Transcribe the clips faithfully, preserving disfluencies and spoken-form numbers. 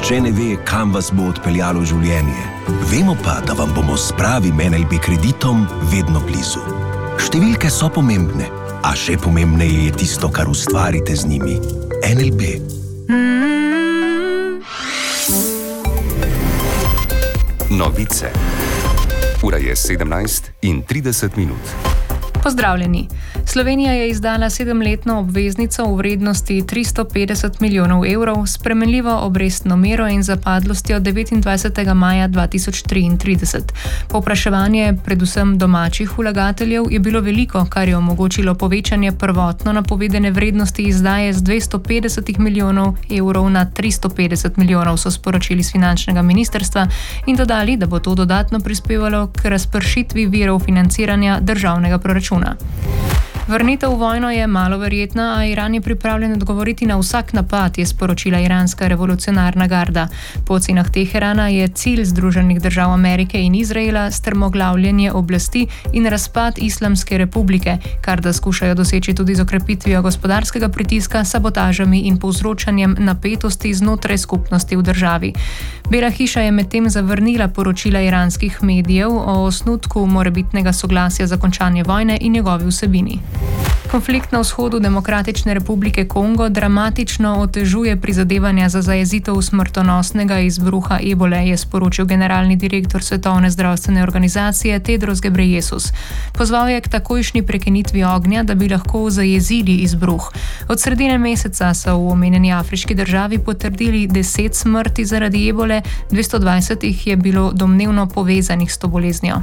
Nihče ne ve, kam vas bo odpeljalo življenje. Vemo pa, da vam bomo s pravim N L B kreditom vedno blizu. Številke so pomembne, a še pomembneje je tisto, kar ustvarite z njimi. N L B. Novice. Ura je sedemnajst in trideset minut. Pozdravljeni. Slovenija je izdala sedemletno obveznico v vrednosti tristo petdeset milijonov evrov s spremenljivo obrestno mero in zapadlostjo devetindvajsetega maja dva tisoč triintrideset. Povpraševanje predvsem domačih vlagateljev je bilo veliko, kar je omogočilo povečanje prvotno napovedane vrednosti izdaje z dvesto petdeset milijonov evrov na tristo petdeset milijonov, so sporočili z finančnega ministrstva in dodali, da bo to dodatno prispevalo k razpršitvi virov financiranja državnega proračuna. Vrnitev v vojno je malo verjetna, a Iran je pripravljen odgovoriti na vsak napad, je sporočila iranska revolucionarna garda. Po ocenah Teherana je cilj Združenih držav Amerike in Izraela strmoglavljenje oblasti in razpad Islamske republike, kar da skušajo doseči tudi z okrepitvijo gospodarskega pritiska, sabotažami in povzročanjem napetosti znotraj skupnosti v državi. Bela hiša je medtem zavrnila poročila iranskih medijev o osnutku morebitnega soglasja za končanje vojne in njegovi vsebini. Konflikt na vzhodu Demokratične republike Kongo dramatično otežuje prizadevanja za zajezitev smrtonosnega izbruha ebole, je sporočil generalni direktor Svetovne zdravstvene organizacije Tedros Ghebreyesus. Pozval je k takojšnji prekinitvi ognja, da bi lahko zajezili izbruh. Od sredine meseca so v omenjeni afriški državi potrdili deset smrti zaradi ebole, dvesto dvajset jih je bilo domnevno povezanih s to boleznijo.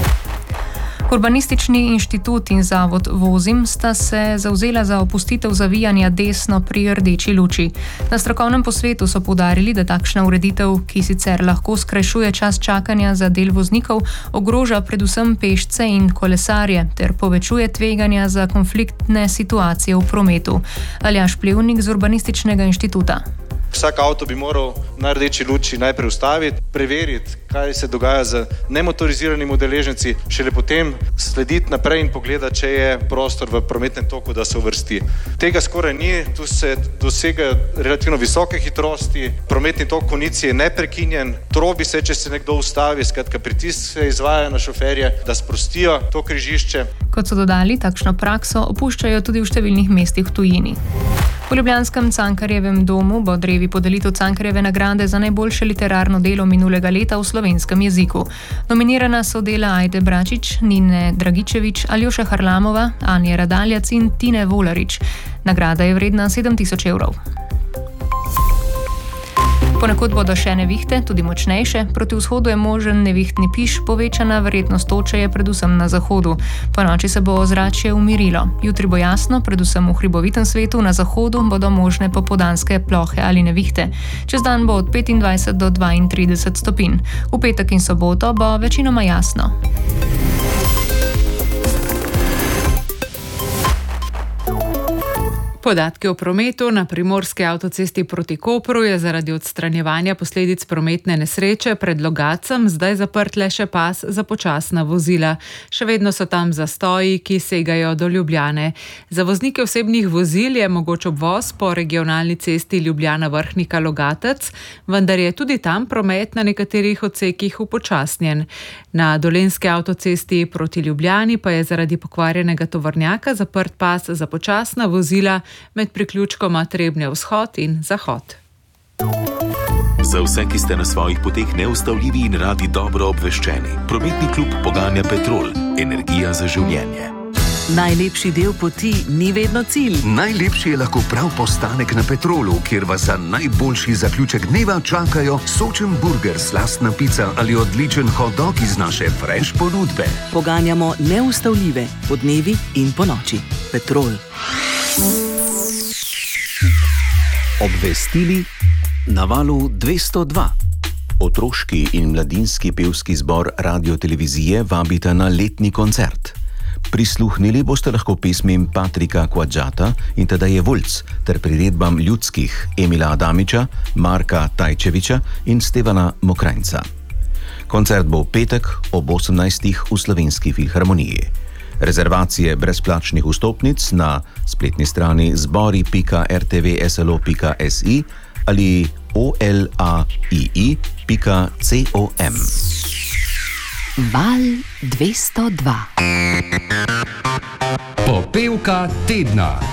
Urbanistični inštitut in zavod Vozim sta se zavzela za opustitev zavijanja desno pri rdeči luči. Na strokovnem posvetu so poudarili, da takšna ureditev, ki sicer lahko skrajšuje čas čakanja za del voznikov, ogroža predvsem pešce in kolesarje ter povečuje tveganja za konfliktne situacije v prometu. Aljaž Plevnik z Urbanističnega inštituta. Vsak avto bi moral na rdeči luči najprej ustaviti, preveriti, kaj se dogaja z nemotoriziranimi udeleženci, šele potem slediti naprej in pogledati, če je prostor v prometnem toku, da se uvrsti. Tega skoraj ni, tu se dosegajo relativno visoke hitrosti, prometni tok konici je neprekinjen, trobi se, če se nekdo ustavi, skratka pritisk se izvaja na šoferje, da sprostijo to križišče. Kot so dodali, takšno prakso opuščajo tudi v številnih mestih v tujini. V ljubljanskem Cankarjevem domu bo drevi podelitev Cankarjeve nagrade za najboljše literarno delo minulega leta v slovenskem jeziku. Nominirana so dela Ajde Bračič, Nine Dragičevič, Aljoša Harlamova, Anje Radaljac in Tine Volarič. Nagrada je vredna sedem tisoč evrov. Ponekod bodo še nevihte, tudi močnejše. Proti vzhodu je možen nevihtni piš, povečana verjetnost toče je predvsem na zahodu. Po noči se bo ozračje umirilo. Jutri bo jasno, predvsem v hribovitem svetu, na zahodu bodo možne popoldanske plohe ali nevihte. Čez dan bo od petindvajset do dvaintrideset stopinj. V petek in soboto bo večinoma jasno. Podatki o prometu na primorski avtocesti proti Kopru je zaradi odstranjevanja posledic prometne nesreče pred Logacem zdaj zaprt le še pas za počasna vozila. Še vedno so tam zastoji, ki segajo do Ljubljane. Za voznike osebnih vozil je mogoč obvoz po regionalni cesti Ljubljana-Vrhnika-Logatec, vendar je tudi tam promet na nekaterih odsekih upočasnjen. Na dolenjski avtocesti proti Ljubljani pa je zaradi pokvarjenega tovornjaka zaprt pas za počasna vozila med priključkoma Trebnje vzhod in zahod. Za vse, ki ste na svojih poteh neustavljivi in radi dobro obveščeni, prometni klub poganja Petrol, energija za življenje. Najlepši del poti ni vedno cilj. Najlepši je lahko prav postanek na Petrolu, kjer vas za najboljši zaključek dneva čakajo sočen burger, slastna pica ali odličen hot dog iz naše fresh ponudbe. Poganjamo neustavljive po dnevi in po noči. Petrol. Obvestili na valu dvesto dva. Otroški in mladinski pevski zbor radiotelevizije vabita na letni koncert. Prisluhnili boste lahko pesmim Patrika Quadžata in Tadeje Vulc ter priredbam ljudskih Emila Adamiča, Marka Tajčeviča in Stevana Mokrajnca. Koncert bo v petek ob osemnajstih v Slovenski filharmoniji. Rezervacije brezplačnih vstopnic na spletni strani zbori pika r t v s l o pika s i ali o l a i i pika com. Val dvesto dva. Popevka tedna.